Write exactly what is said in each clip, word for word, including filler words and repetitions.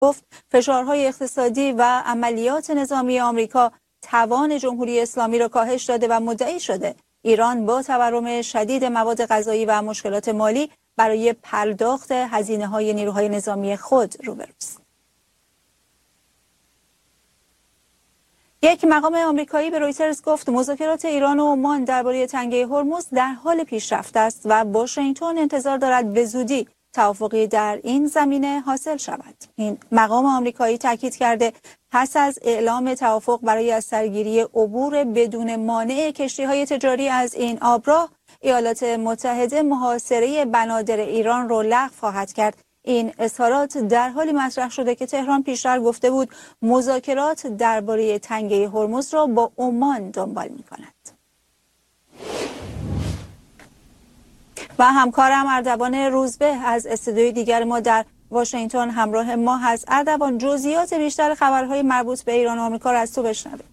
گفت فشارهای اقتصادی و عملیات نظامی آمریکا توان جمهوری اسلامی را کاهش داده و مدعی شده ایران با تورم شدید مواد غذایی و مشکلات مالی برای پرداخت هزینه‌های نیروهای نظامی خود روبروست. یک مقام آمریکایی به رویترز گفت مذاکرات ایران و عمان درباره تنگه هرمز در حال پیشرفت است و واشنگتن انتظار دارد به زودی توافقی در این زمینه حاصل شود. این مقام آمریکایی تاکید کرده پس از اعلام توافق برای از سرگیری عبور بدون مانع کشتی‌های تجاری از این آبراه، ایالات متحده محاصره بنادر ایران را لغو خواهد کرد. این اظهارات در حالی مطرح شده که تهران پیشتر گفته بود مذاکرات درباره تنگه هرمز را با عمان دنبال می‌کند. و همکارم اردوان روزبه از استودیوی دیگر ما در واشنگتن همراه ما هست. اردوان، جزئیات بیشتر خبرهای مربوط به ایران و آمریکا را از تو بشنویم.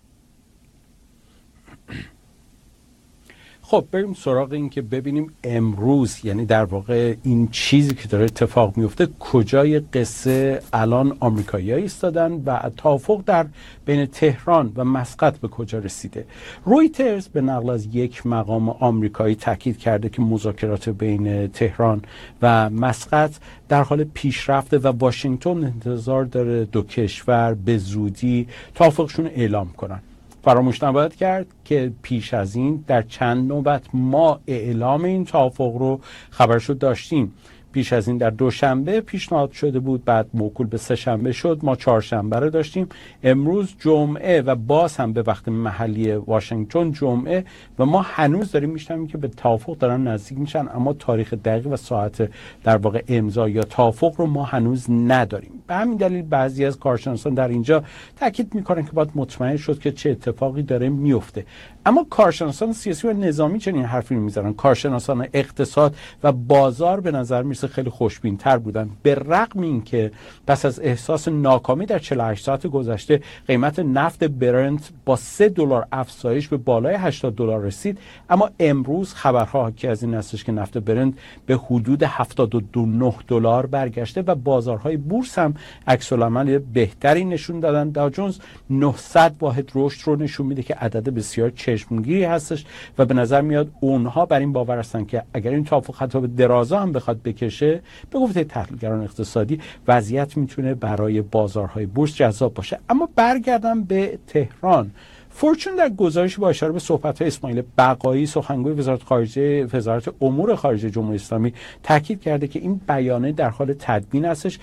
خب بریم سراغ این که ببینیم امروز، یعنی در واقع این چیزی که داره اتفاق میفته کجای قصه الان آمریکایی‌ها ایستادن و توافق در بین تهران و مسقط به کجا رسیده. رویترز به نقل از یک مقام آمریکایی تاکید کرده که مذاکرات بین تهران و مسقط در حال پیشرفته و واشنگتن انتظار داره دو کشور به زودی توافقشون اعلام کنن. فراموش نباید کرد که پیش از این در چند نوبت ما اعلام این توافق رو خبرش رو داشتیم. پیش از این در دوشنبه پیشنهاد شده بود، بعد موکول به سه شنبه شد، ما چهارشنبه رو داشتیم، امروز جمعه و باز هم به وقت محلی واشنگتن جمعه و ما هنوز داریم میشنویم که به توافق دارن نزدیک میشن، اما تاریخ دقیق و ساعت در واقع امضا یا توافق رو ما هنوز نداریم. به همین دلیل بعضی از کارشناسان در اینجا تاکید میکنن که باید مطمئن شد که چه اتفاقی داره میفته. اما کارشناسان سیاسی و نظامی چنین حرفی میزنن. کارشناسان اقتصاد و بازار به نظر میرسه خیلی خوشبین تر بودن، به رغم اینکه پس از احساس ناکامی در چهل و هشت ساعت گذشته قیمت نفت برنت با سه دلار افزایش به بالای هشتاد دلار رسید، اما امروز خبرها حاکی از این هستش که نفت برنت به حدود هفتاد و نه دلار برگشته و بازارهای بورس هم عکس العمل بهتری نشون دادن. داو جونز نهصد واحد رشد رو نشون میده که عدد بسیار چشمگیری هستش و به نظر میاد اونها بر این باور هستن که اگر این توافق حتی به درازا هم بخواد بکشه، به گفته تحلیلگران اقتصادی وضعیت میتونه برای بازارهای بورس جذاب باشه. اما برگردم به تهران. فورچون در گزارش با اشاره به صحبت‌های اسماعیل بقایی سخنگوی وزارت خارجه وزارت امور خارجه جمهوری اسلامی تاکید کرده که این بیانیه در حال تدوین هستش.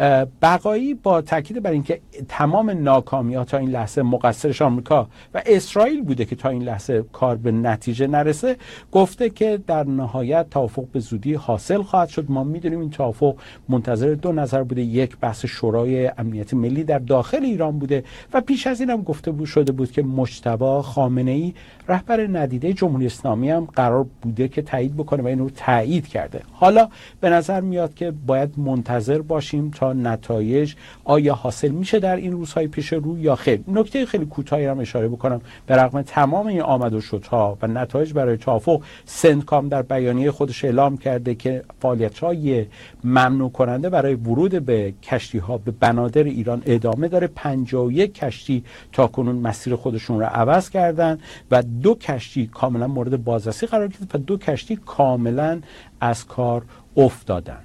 بقایی با تاکید بر اینکه تمام ناکامی‌ها تا این لحظه مقصرش آمریکا و اسرائیل بوده که تا این لحظه کار به نتیجه نرسه، گفته که در نهایت توافق به زودی حاصل خواهد شد. ما می‌دونیم این توافق منتظر دو نظر بوده، یک بحث شورای امنیت ملی در داخل ایران بوده و پیش از این هم گفته بود شده بود که مجتبی خامنه‌ای رهبر ندیده جمهوری اسلامی هم قرار بوده که تایید بکنه و این رو تایید کرده. حالا به نظر میاد که باید منتظر باشیم تا نتایج آیا حاصل میشه در این روزهای پیش رو یا خیر. نکته خیلی کوتاهی هم اشاره بکنم، به رغم تمام این آمد و شدها و نتایج برای توافق، سنتکام در بیانیه خودش اعلام کرده که فعالیت‌های ممنوع کننده برای ورود به کشتی‌ها به بنادر ایران ادامه داره. پنجاه و یک کشتی تاکنون مسیر خودشون رو عوض کردن و دو کشتی کاملا مورد بازرسی قرار گرفت و دو کشتی کاملا از کار افتادن.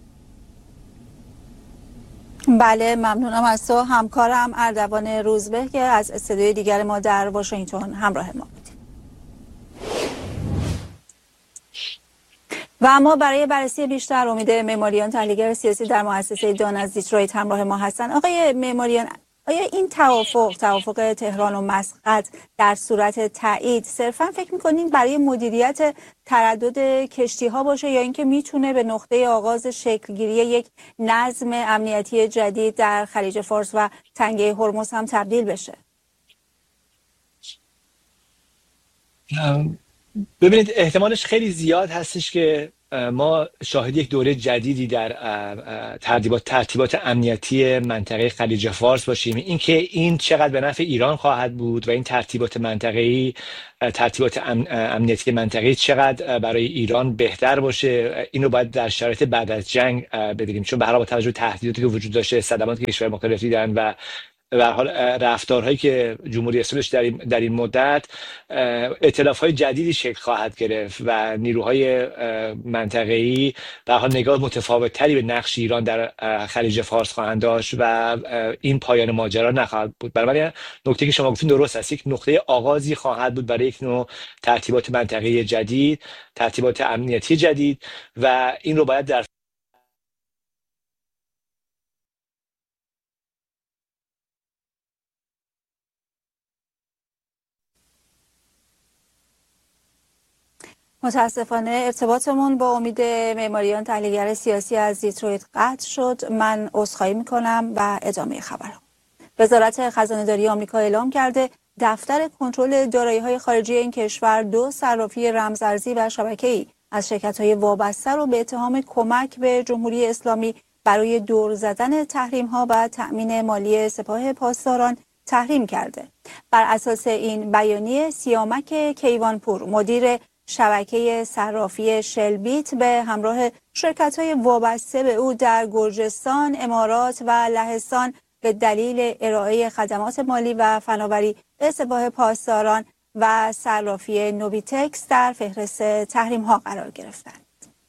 بله، ممنونم از تو همکارم اردوان روزبه که از استودیوی دیگر ما در واشنگتن همراه ما بود. و اما برای بررسی بیشتر امید معماریان تحلیلگر سیاسی در مؤسسه دان از دیترویت همراه ما هستند. آقای معماریان، آیا این توافق توافق تهران و مسقط در صورت تایید صرفا فکر می‌کنین برای مدیریت تردد کشتی‌ها باشه یا اینکه میتونه به نقطه آغاز شکلگیری یک نظم امنیتی جدید در خلیج فارس و تنگه هرمز هم تبدیل بشه؟ ببینید احتمالش خیلی زیاد هستش که ما شاهد یک دوره جدیدی در ترتیبات ترتیبات امنیتی منطقه خلیج فارس باشیم. اینکه این چقدر به نفع ایران خواهد بود و این ترتیبات منطقه‌ای ترتیبات امنیتی منطقه‌ای چقدر برای ایران بهتر باشه، اینو باید در شرایط بعد از جنگ ببینیم، چون به هر حال با توجه به تهدیداتی که وجود داشته، صدماتی که کشورهای مختلف دیدن و به هر حال رفتارهایی که جمهوری اسلامی در این در این مدت، ائتلاف‌های جدیدی شکل خواهد گرفت و نیروهای منطقه‌ای به هر حال نگاه متفاوت‌تری به نقش ایران در خلیج فارس خواهند داشت و این پایان ماجرا نخواهد بود. بنابراین نکته که شما گفتین درست است، یک نقطه آغازی خواهد بود برای یک نوع ترتیبات منطقه‌ای جدید، ترتیبات امنیتی جدید و این رو باید در متاسفانه ارتباطمون با امید معماریان، تحلیلگر سیاسی از دیترویت قطع شد. من عذرخواهی میکنم و ادامه خبرها. وزارت خزانه‌داری آمریکا اعلام کرده دفتر کنترل دارایی‌های خارجی این کشور دو صرافی رمزارزی و شبکه‌ای از شرکت‌های وابسته رو به اتهام کمک به جمهوری اسلامی برای دور زدن تحریم‌ها و تأمین مالی سپاه پاسداران تحریم کرده. بر اساس این بیانیه، سیامک کیوانپور، مدیر شبکه صرافی شلبیت، به همراه شرکت‌های وابسته به او در گرجستان، امارات و لهستان به دلیل ارائه خدمات مالی و فناوری به سپاه پاسداران و صرافی نوبیتکس در فهرست تحریم‌ها قرار گرفتند.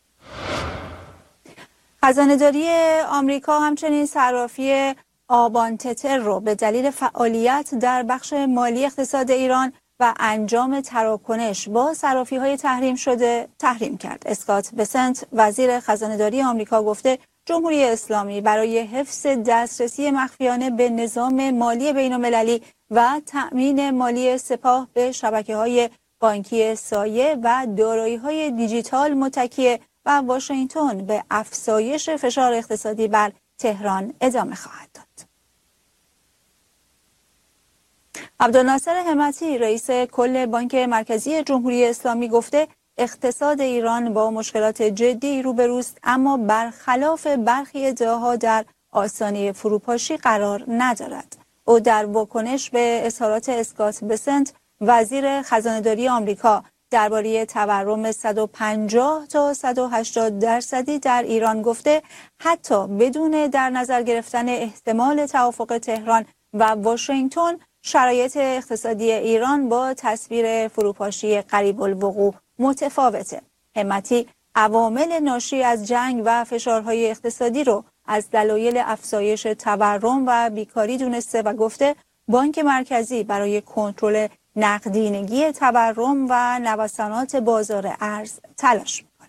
خزانه‌داری آمریکا همچنین صرافی آبانتتر رو به دلیل فعالیت در بخش مالی اقتصاد ایران و انجام تراکنش با صرافی‌های تحریم شده تحریم کرد. اسکات بسنت، وزیر خزانه‌داری آمریکا، گفته جمهوری اسلامی برای حفظ دسترسی مخفیانه به نظام مالی بین‌المللی و تأمین مالی سپاه به شبکه‌های بانکی سایه و دارایی‌های دیجیتال متکی و واشنگتن به افزایش فشار اقتصادی بر تهران ادامه خواهد داد. عبدالناصر همتی، رئیس کل بانک مرکزی جمهوری اسلامی، گفته اقتصاد ایران با مشکلات جدی روبروست، اما برخلاف برخی ادعاها در آستانه فروپاشی قرار ندارد. او در واکنش به اظهارات اسکات بسنت، وزیر خزانه‌داری آمریکا، درباره تورم صد و پنجاه تا صد و هشتاد درصدی در ایران گفته حتی بدون در نظر گرفتن احتمال توافق تهران و واشنگتن، شرایط اقتصادی ایران با تصویر فروپاشی قریب الوقوع متفاوته. همتی عوامل ناشی از جنگ و فشارهای اقتصادی رو از دلایل افزایش تورم و بیکاری دونسته و گفته بانک مرکزی برای کنترل نقدینگی تورم و نوسانات بازار ارز تلاش می‌کند.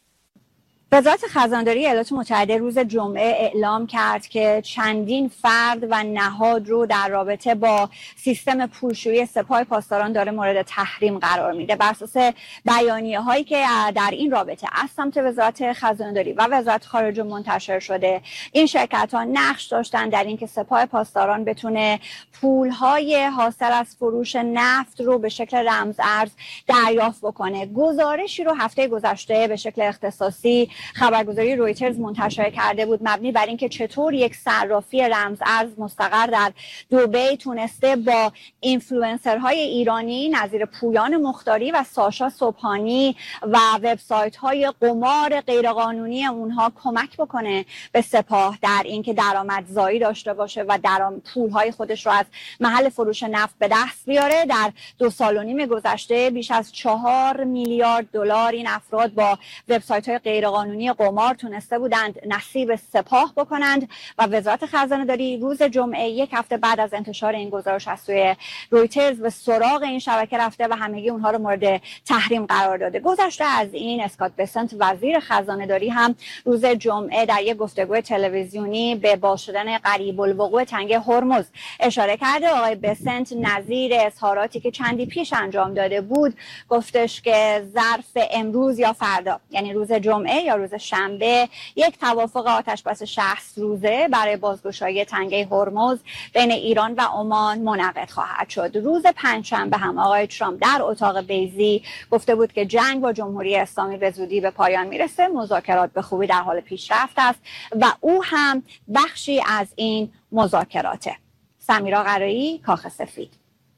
وزارت خزانه‌داری ایالات متحده روز جمعه اعلام کرد که چندین فرد و نهاد رو در رابطه با سیستم پولشویی سپاه پاسداران داره مورد تحریم قرار میده. بر اساس بیانیه‌هایی که در این رابطه از سمت وزارت خزانه‌داری و وزارت خارجه منتشر شده، این شرکت‌ها نقش داشتن در اینکه سپاه پاسداران بتونه پول‌های حاصل از فروش نفت رو به شکل رمز ارز دریافت بکنه. گزارشی رو هفته گذشته به شکل اختصاصی خبرگزاری رویترز منتشر کرده بود، مبنی بر اینکه چطور یک صرافی رمز ارز مستقر در دبی تونسته با اینفلوئنسرهای ایرانی نظیر پویان مختاری و ساشا صبحانی و وبسایت‌های قمار غیرقانونی اونها کمک بکنه به سپاه در اینکه درآمدزایی داشته باشه و درآمد پول‌های خودش رو از محل فروش نفت به دست بیاره. در دو سال و نیم گذشته بیش از چهار میلیارد دلار این افراد با وبسایت‌های غیرقانونی قمار تونسته بودند نصیب سپاه بکنند و وزارت خزانه‌داری روز جمعه، یک هفته بعد از انتشار این گزارش از سوی رویترز، به سراغ این شبکه رفته و همگی اونها رو مورد تحریم قرار داده. گذشته از این، اسکات بسنت، وزیر خزانه‌داری، هم روز جمعه در یک گفتگوی تلویزیونی به باز شدن قریب الوقوع تنگه هرمز اشاره کرده. آقای بسنت نظیر اظهاراتی که چندی پیش انجام داده بود گفتش که ظرف امروز یا فردا، یعنی روز جمعه یا روز شنبه یک توافق آتشبس شصت روزه برای بازگشایی تنگه هرمز بین ایران و عمان منعقد خواهد شد. روز پنجشنبه هم آقای ترامپ در اتاق بیضی گفته بود که جنگ با جمهوری اسلامی به زودی به پایان میرسه، مذاکرات به خوبی در حال پیشرفت است و او هم بخشی از این مذاکراته. سمیرا قرایی، کاخ سفید.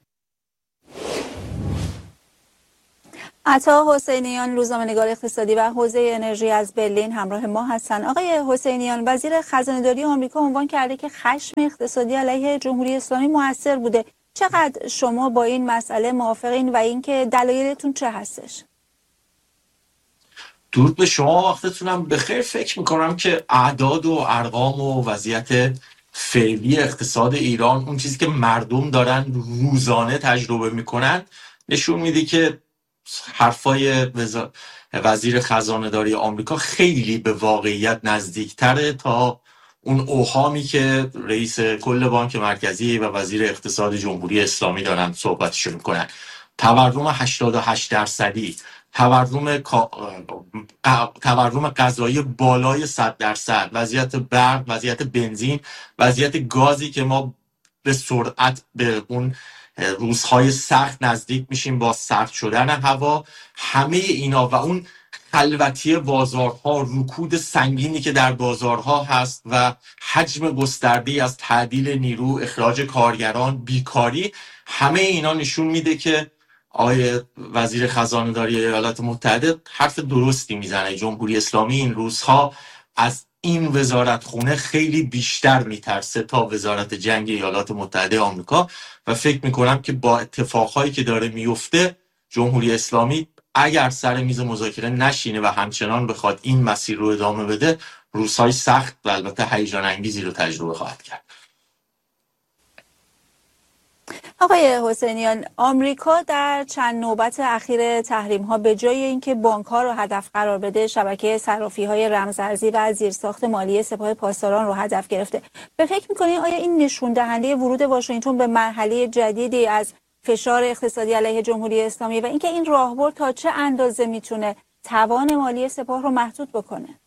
عطا حسینیان، روزنامه‌نگار اقتصادی و حوزه انرژی از برلین همراه ما هستند. آقای حسینیان، وزیر خزانه‌داری آمریکا عنوان کرده که خشم اقتصادی علیه جمهوری اسلامی موثر بوده. چقدر شما با این مسئله موافقین و اینکه دلایلتون چه هستش؟ درود به شما، وقتتونم بخیر. فکر میکنم که اعداد و ارقام و وضعیت فعلی اقتصاد ایران، اون چیزی که مردم دارن روزانه تجربه میکنن، نشون میده که حرفای وزیر خزانه داری آمریکا خیلی به واقعیت نزدیکتره تا اون اوهامی که رئیس کل بانک مرکزی و وزیر اقتصاد جمهوری اسلامی دارن صحبتشون میکنن. تورم هشتاد و هشت درصدی، تورم تورم غذایی بالای صد درصد، وضعیت برق، وضعیت بنزین، وضعیت گازی که ما به سرعت به اون روزهای سخت نزدیک میشیم با سرد شدن هوا. همه اینا و اون خلوتی بازارها، رکود سنگینی که در بازارها هست و حجم گسترده‌ای از تعدیل نیرو، اخراج کارگران، بیکاری، همه اینا نشون میده که آقای وزیر خزانه داری ایالات متحده حرف درستی میزنه. جمهوری اسلامی این روزها از این وزارت خونه خیلی بیشتر میترسه تا وزارت جنگ ایالات متحده آمریکا و فکر میکنم که با اتفاقهایی که داره میفته جمهوری اسلامی اگر سر میز مذاکره نشینه و همچنان بخواد این مسیر رو ادامه بده، روزهای سخت و البته هیجان انگیزی رو تجربه خواهد کرد. آقای حسینیان، آمریکا در چند نوبت اخیر تحریم ها به جای اینکه بانک ها رو هدف قرار بده، شبکه صرافی های رمزارزی و زیرساخت مالی سپاه پاسداران رو هدف گرفته. به فکر میکنید آیا این نشون دهنده ورود واشنگتن به مرحله جدیدی از فشار اقتصادی علیه جمهوری اسلامی و اینکه این راهبرد تا چه اندازه میتونه توان مالی سپاه رو محدود بکنه؟